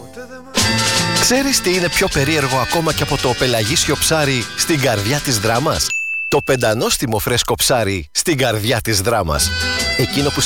Ξέρεις τι είναι πιο περίεργο ακόμα και από το πελαγίσιο ψάρι στην καρδιά της Δράμας? Το πεντανόστιμο φρέσκο ψάρι στην καρδιά της Δράμας. Εκείνο που